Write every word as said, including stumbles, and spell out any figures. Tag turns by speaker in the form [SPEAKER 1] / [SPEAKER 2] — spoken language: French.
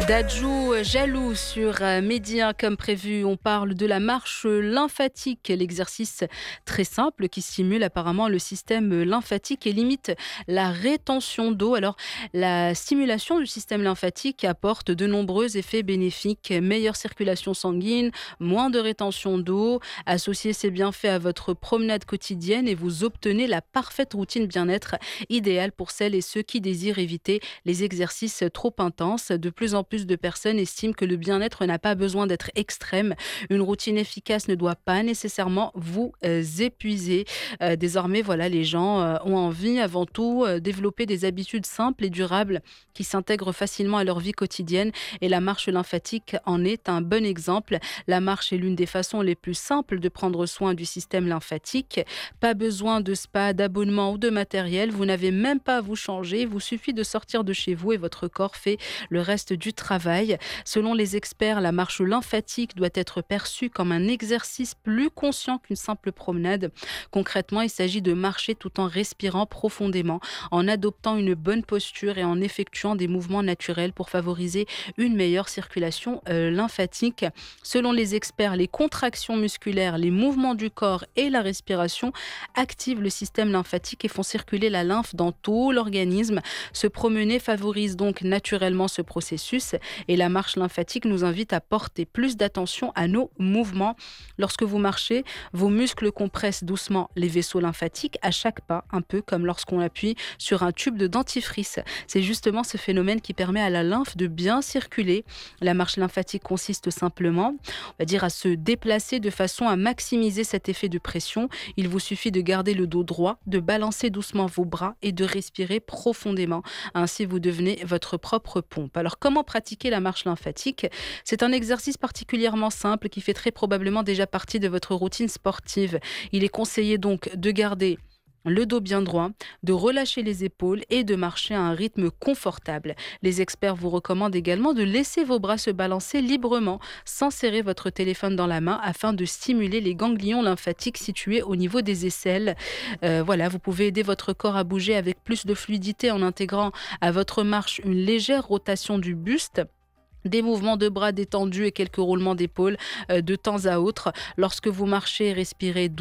[SPEAKER 1] Dadju Jaloux sur euh, Média comme prévu. On parle de la marche lymphatique, l'exercice très simple qui stimule apparemment le système lymphatique et limite la rétention d'eau. Alors, la stimulation du système lymphatique apporte de nombreux effets bénéfiques. Meilleure circulation sanguine, moins de rétention d'eau. Associez ces bienfaits à votre promenade quotidienne et vous obtenez la parfaite routine bien-être idéale pour celles et ceux qui désirent éviter les exercices trop intenses. De plus en plus de personnes estiment que le bien-être n'a pas besoin d'être extrême. Une routine efficace ne doit pas nécessairement vous euh, épuiser. Euh, désormais, voilà, les gens euh, ont envie avant tout euh, développer des habitudes simples et durables qui s'intègrent facilement à leur vie quotidienne et la marche lymphatique en est un bon exemple. La marche est l'une des façons les plus simples de prendre soin du système lymphatique. Pas besoin de spa, d'abonnement ou de matériel. Vous n'avez même pas à vous changer. Il vous suffit de sortir de chez vous et votre corps fait le reste du travail. Selon les experts, la marche lymphatique doit être perçue comme un exercice plus conscient qu'une simple promenade. Concrètement, il s'agit de marcher tout en respirant profondément, en adoptant une bonne posture et en effectuant des mouvements naturels pour favoriser une meilleure circulation euh, lymphatique. Selon les experts, les contractions musculaires, les mouvements du corps et la respiration activent le système lymphatique et font circuler la lymphe dans tout l'organisme. Se promener favorise donc naturellement ce processus et la marche lymphatique nous invite à porter plus d'attention à nos mouvements. Lorsque vous marchez, vos muscles compressent doucement les vaisseaux lymphatiques à chaque pas, un peu comme lorsqu'on appuie sur un tube de dentifrice. C'est justement ce phénomène qui permet à la lymphe de bien circuler. La marche lymphatique consiste simplement, on va dire, à se déplacer de façon à maximiser cet effet de pression. Il vous suffit de garder le dos droit, de balancer doucement vos bras et de respirer profondément. Ainsi, vous devenez votre propre pompe. Alors, comment pratiquer la marche lymphatique? C'est un exercice particulièrement simple qui fait très probablement déjà partie de votre routine sportive. Il est conseillé donc de garder le dos bien droit, de relâcher les épaules et de marcher à un rythme confortable. Les experts vous recommandent également de laisser vos bras se balancer librement sans serrer votre téléphone dans la main afin de stimuler les ganglions lymphatiques situés au niveau des aisselles. Euh, voilà, vous pouvez aider votre corps à bouger avec plus de fluidité en intégrant à votre marche une légère rotation du buste, des mouvements de bras détendus et quelques roulements d'épaules euh, de temps à autre. Lorsque vous marchez, respirez